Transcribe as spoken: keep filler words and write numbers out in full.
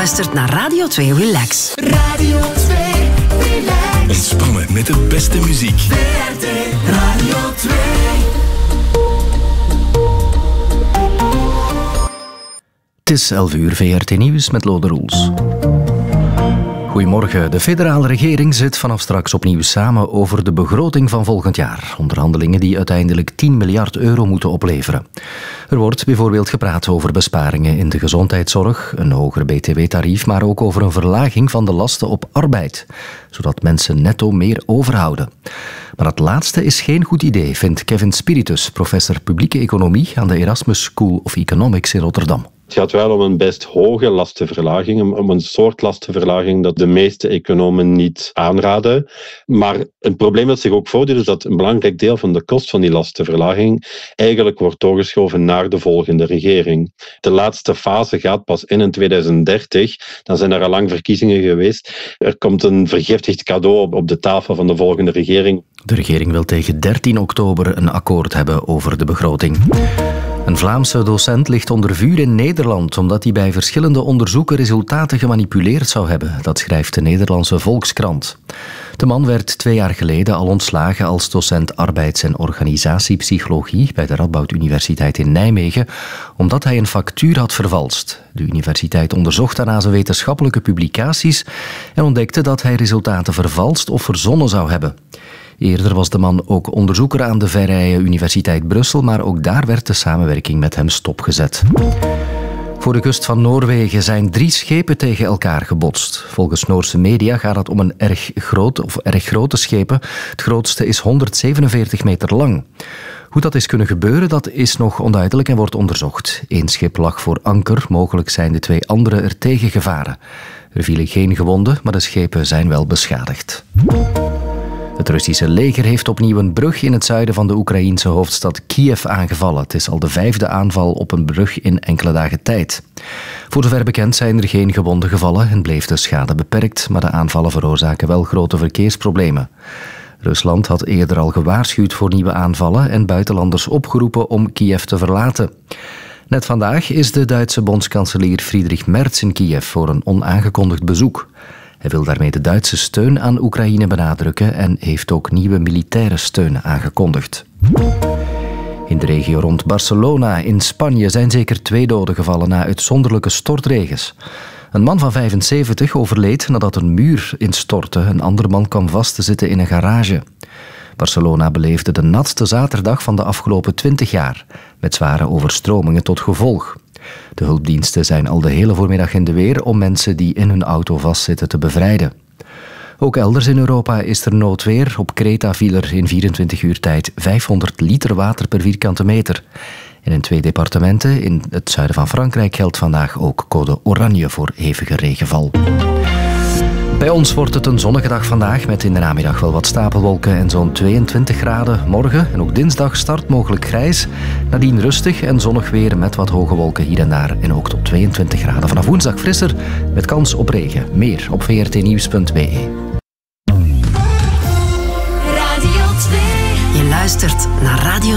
luistert naar Radio twee Relax. Radio twee Relax. Ontspannen met de beste muziek. V R T Radio twee. Het is elf uur, V R T Nieuws met Lode Roels. Goedemorgen. De federale regering zit vanaf straks opnieuw samen over de begroting van volgend jaar. Onderhandelingen die uiteindelijk tien miljard euro moeten opleveren. Er wordt bijvoorbeeld gepraat over besparingen in de gezondheidszorg, een hoger B T W-tarief, maar ook over een verlaging van de lasten op arbeid, zodat mensen netto meer overhouden. Maar dat laatste is geen goed idee, vindt Kevin Spiritus, professor publieke economie aan de Erasmus School of Economics in Rotterdam. Het gaat wel om een best hoge lastenverlaging, om een soort lastenverlaging dat de meeste economen niet aanraden. Maar een probleem dat zich ook voordoet is dat een belangrijk deel van de kost van die lastenverlaging eigenlijk wordt doorgeschoven naar de volgende regering. De laatste fase gaat pas in in tweeduizend dertig, dan zijn er al lang verkiezingen geweest. Er komt een vergiftigd cadeau op, op de tafel van de volgende regering. De regering wil tegen dertien oktober een akkoord hebben over de begroting. Een Vlaamse docent ligt onder vuur in Nederland omdat hij bij verschillende onderzoeken resultaten gemanipuleerd zou hebben. Dat schrijft de Nederlandse Volkskrant. De man werd twee jaar geleden al ontslagen als docent arbeids- en organisatiepsychologie bij de Radboud Universiteit in Nijmegen, omdat hij een factuur had vervalst. De universiteit onderzocht daarna zijn wetenschappelijke publicaties en ontdekte dat hij resultaten vervalst of verzonnen zou hebben. Eerder was de man ook onderzoeker aan de Vrije Universiteit Brussel, maar ook daar werd de samenwerking met hem stopgezet. Voor de kust van Noorwegen zijn drie schepen tegen elkaar gebotst. Volgens Noorse media gaat het om een erg grote of erg grote schepen. Het grootste is honderdzevenenveertig meter lang. Hoe dat is kunnen gebeuren, dat is nog onduidelijk en wordt onderzocht. Eén schip lag voor anker, mogelijk zijn de twee andere er tegen gevaren. Er vielen geen gewonden, maar de schepen zijn wel beschadigd. Het Russische leger heeft opnieuw een brug in het zuiden van de Oekraïense hoofdstad Kiev aangevallen. Het is al de vijfde aanval op een brug in enkele dagen tijd. Voor zover bekend zijn er geen gewonden gevallen en bleef de schade beperkt, maar de aanvallen veroorzaken wel grote verkeersproblemen. Rusland had eerder al gewaarschuwd voor nieuwe aanvallen en buitenlanders opgeroepen om Kiev te verlaten. Net vandaag is de Duitse bondskanselier Friedrich Merz in Kiev voor een onaangekondigd bezoek. Hij wil daarmee de Duitse steun aan Oekraïne benadrukken en heeft ook nieuwe militaire steun aangekondigd. In de regio rond Barcelona in Spanje zijn zeker twee doden gevallen na uitzonderlijke stortregens. Een man van vijfenzeventig overleed nadat een muur instortte. Een ander man kwam vast te zitten in een garage. Barcelona beleefde de natste zaterdag van de afgelopen twintig jaar, met zware overstromingen tot gevolg. De hulpdiensten zijn al de hele voormiddag in de weer om mensen die in hun auto vastzitten te bevrijden. Ook elders in Europa is er noodweer. Op Kreta viel er in vierentwintig uur tijd vijfhonderd liter water per vierkante meter. En in twee departementen in het zuiden van Frankrijk geldt vandaag ook code oranje voor hevige regenval. Bij ons wordt het een zonnige dag vandaag met in de namiddag wel wat stapelwolken en zo'n tweeëntwintig graden. Morgen en ook dinsdag start mogelijk grijs. Nadien rustig en zonnig weer met wat hoge wolken hier en daar en ook tot tweeëntwintig graden. Vanaf woensdag frisser met kans op regen. Meer op v r t nieuws punt b e. Je luistert naar Radio